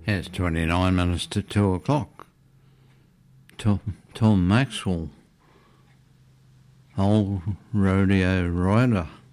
It's 29 minutes to 2 o'clock. Tom Maxwell, old rodeo rider.